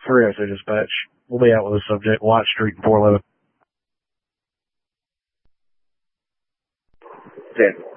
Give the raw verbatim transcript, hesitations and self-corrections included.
three oh two Dispatch. We'll be out with the subject, White Street and four eleven. ten.